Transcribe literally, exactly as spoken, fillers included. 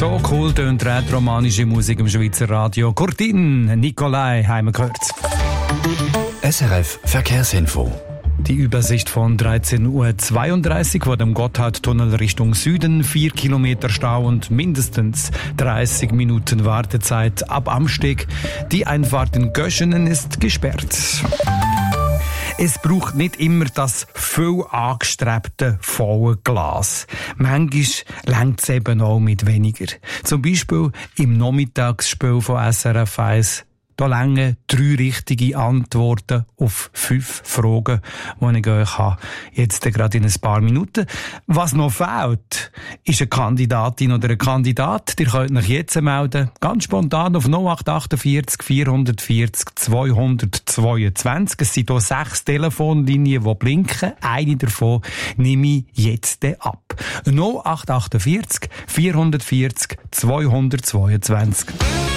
So cool tönt rätoromanische Musik im Schweizer Radio. Cortin, Nikolai, haben wir gehört. S R F Verkehrsinfo. Die Übersicht von dreizehn Uhr zweiunddreißig vor dem Gotthardtunnel Richtung Süden. Vier Kilometer Stau und mindestens dreißig Minuten Wartezeit ab Amsteg. Die Einfahrt in Göschenen ist gesperrt. Es braucht nicht immer das viel angestrebte volle Glas. Manchmal reicht es eben auch mit weniger. Zum Beispiel im Nachmittagsspiel von S R F eins. Da reichen drei richtige Antworten auf fünf Fragen, die ich euch habe. Jetzt gerade in ein paar Minuten. Was noch fehlt, ist eine Kandidatin oder ein Kandidat. Ihr könnt euch jetzt melden, ganz spontan auf null acht achtundvierzig vierhundertvierzig zweihundertzweiundzwanzig. Es sind hier sechs Telefonlinien, die blinken. Eine davon nehme ich jetzt ab. null acht achtundvierzig vierhundertvierzig zweihundertzweiundzwanzig.